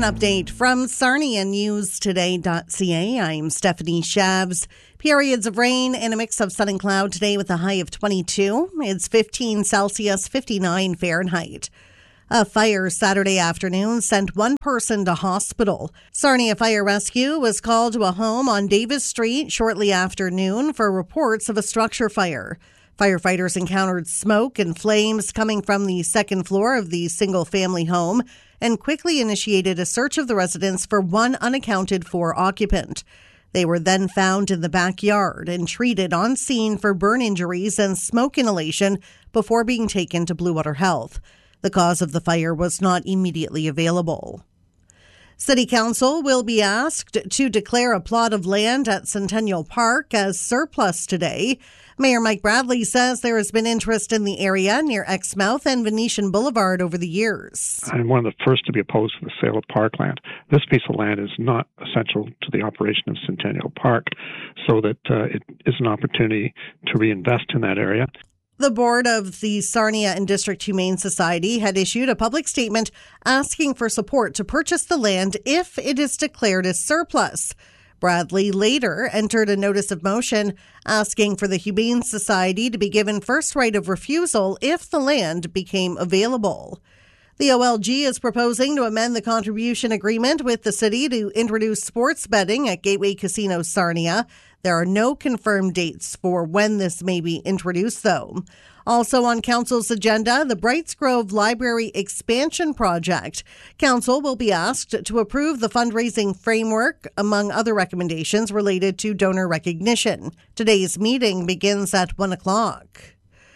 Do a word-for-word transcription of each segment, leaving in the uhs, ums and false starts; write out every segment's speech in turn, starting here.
an update from Sarnia News Today dot C A. I'm Stephanie Shabs. Periods of rain and a mix of sun and cloud today with a high of twenty-two. It's fifteen Celsius, fifty-nine Fahrenheit. A fire Saturday afternoon sent one person to hospital. Sarnia Fire Rescue was called to a home on Davis Street shortly after noon for reports of a structure fire. Firefighters encountered smoke and flames coming from the second floor of the single-family home and quickly initiated a search of the residence for one unaccounted-for occupant. They were then found in the backyard and treated on scene for burn injuries and smoke inhalation before being taken to Blue Water Health. The cause of the fire was not immediately available. City Council will be asked to declare a plot of land at Centennial Park as surplus today. Mayor Mike Bradley says there has been interest in the area near Exmouth and Venetian Boulevard over the years. I'm one of the first to be opposed to the sale of parkland. This piece of land is not essential to the operation of Centennial Park, so that uh, it is an opportunity to reinvest in that area. The board of the Sarnia and District Humane Society had issued a public statement asking for support to purchase the land if it is declared as surplus. Bradley later entered a notice of motion asking for the Humane Society to be given first right of refusal if the land became available. The O L G is proposing to amend the contribution agreement with the city to introduce sports betting at Gateway Casino Sarnia. There are no confirmed dates for when this may be introduced, though. Also on Council's agenda, the Brights Grove Library Expansion Project. Council will be asked to approve the fundraising framework, among other recommendations related to donor recognition. Today's meeting begins at one o'clock.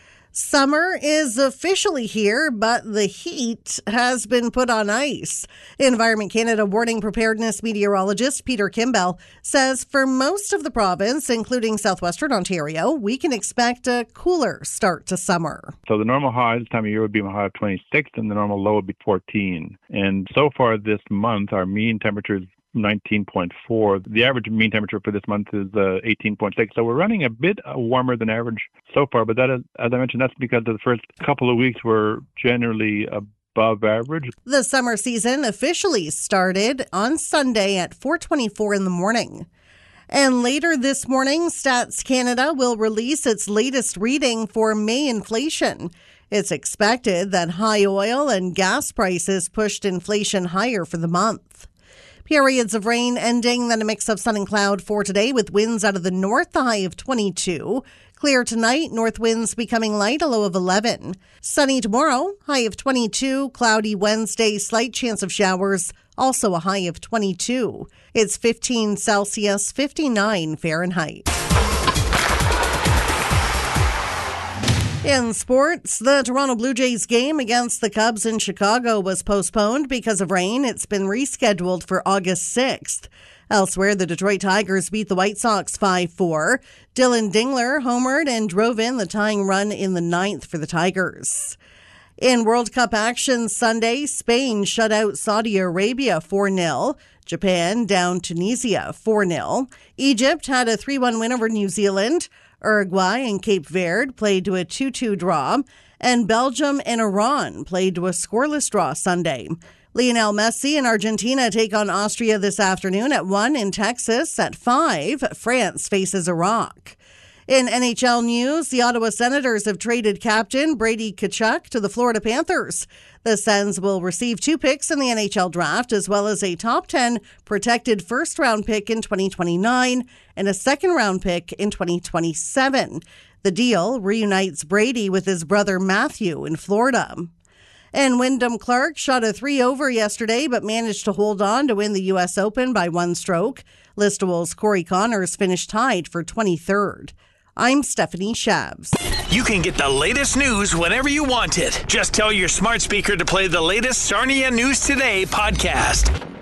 Summer is officially here, but the heat has been put on ice. Environment Canada warning preparedness meteorologist Peter Kimball says for most of the province, including southwestern Ontario, we can expect a cooler start to summer. So the normal high this time of year would be a high of twenty-six and the normal low would be fourteen. And so far this month, our mean temperature is nineteen point four. The average mean temperature for this month is uh, eighteen point six. So we're running a bit warmer than average so far. But that is, as I mentioned, that's because the first couple of weeks were generally above average. The summer season officially started on Sunday at four twenty-four in the morning. And later this morning, Stats Canada will release its latest reading for May inflation. It's expected that high oil and gas prices pushed inflation higher for the month. Periods of rain ending, then a mix of sun and cloud for today with winds out of the north, a high of twenty-two. Clear tonight, north winds becoming light, a low of eleven. Sunny tomorrow, high of twenty-two. Cloudy Wednesday, slight chance of showers, also a high of twenty-two. It's fifteen Celsius, fifty-nine Fahrenheit. In sports, the Toronto Blue Jays game against the Cubs in Chicago was postponed because of rain. It's been rescheduled for August sixth. Elsewhere, the Detroit Tigers beat the White Sox five four. Dylan Dingler homered and drove in the tying run in the ninth for the Tigers. In World Cup action Sunday, Spain shut out Saudi Arabia four nil. Japan down Tunisia four nil. Egypt had a three one win over New Zealand. Uruguay and Cape Verde played to a two two draw, and Belgium and Iran played to a scoreless draw Sunday. Lionel Messi and Argentina take on Austria this afternoon at one in Texas. At five, France faces Iraq. In N H L news, the Ottawa Senators have traded captain Brady Tkachuk to the Florida Panthers. The Sens will receive two picks in the N H L draft, as well as a top ten protected first-round pick in twenty twenty-nine and a second-round pick in twenty twenty-seven. The deal reunites Brady with his brother Matthew in Florida. And Wyndham Clark shot a three over yesterday, but managed to hold on to win the U S Open by one stroke. Listowel's Corey Connors finished tied for twenty-third. I'm Stephanie Shabs. You can get the latest news whenever you want it. Just tell your smart speaker to play the latest Sarnia News Today podcast.